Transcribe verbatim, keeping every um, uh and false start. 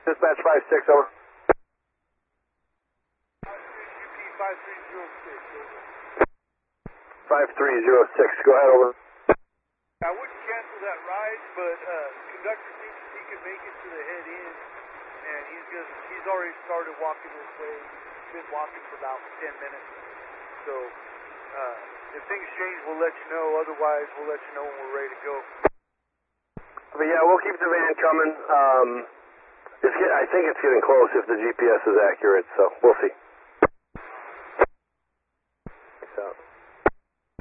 Dispatch five six, over. five three zero six, over. five three zero six, go ahead, over. I wouldn't cancel that ride, but uh, conductor thinks he can make it to the head end, and he's just, he's already started walking this way. He's been walking for about ten minutes. So uh, if things change, we'll let you know. Otherwise, we'll let you know when we're ready to go. But yeah, we'll keep the van coming. Um, it's get, I think it's getting close if the G P S is accurate, so we'll see.